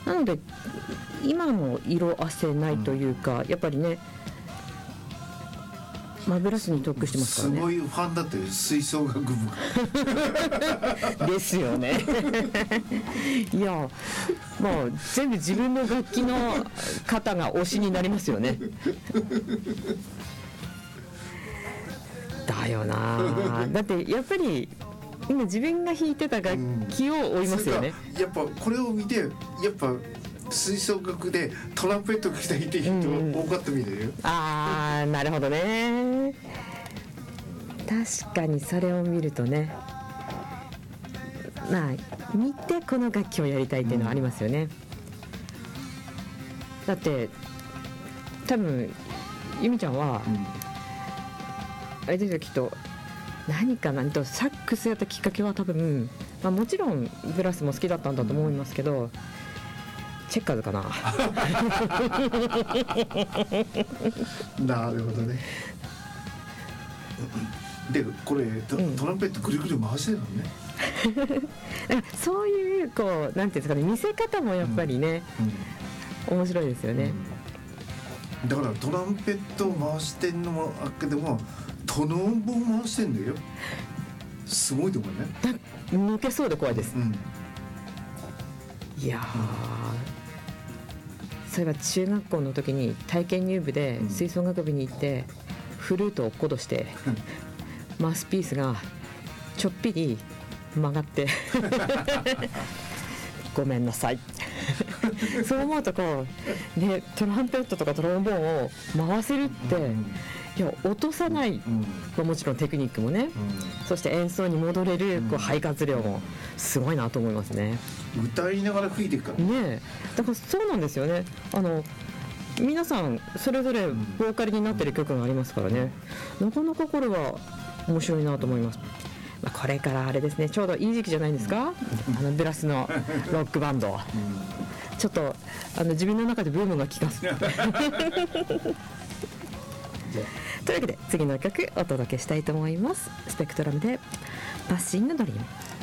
なので今も色あせないというか、やっぱりねブラスに特化してますからね。 すごいファンだって吹奏楽部ですよねいや全部自分の楽器の方が推しになりますよねだよな。だってやっぱり今自分が弾いてた楽器を追いますよね。 やっぱこれを見てやっぱ吹奏楽でトランペットが来たいって人多かったみたいよ。 ああ、なるほどね。確かにそれを見るとね、見てこの楽器をやりたいっていうのはありますよね。だって多分由美ちゃんは、あれですよ、きっと何かサックスやったきっかけは多分、もちろんブラスも好きだったんだと思いますけど、チェッカーズかななるほどね。でこれトランペットぐるぐる回してるのねそういうなんていうんですかね、見せ方もやっぱりね、面白いですよね。 だからトランペットを回してんのもあっけでもトロンボーン回してんだよ。すごいと思うね。 抜けそうで怖いです、いやそういえば中学校の時に体験入部で吹奏楽部に行ってフルートを落っことしてマウスピースがちょっぴり曲がってごめんなさいそう思うとね、トランペットとかトロンボーンを回せるって、いや落とさない、もちろんテクニックもね、そして演奏に戻れる肺活量もすごいなと思いますね。 歌いながら吹いていくからね。だからそうなんですよね。皆さんそれぞれボーカルになってる曲がありますからね、なかなかこれは面白いなと思います。これからあれですね、ちょうどいい時期じゃないですかブラスのロックバンド、ちょっと自分の中でブームが来ますというわけで次の曲お届けしたいと思います。スペクトラムでパッシングドリーム。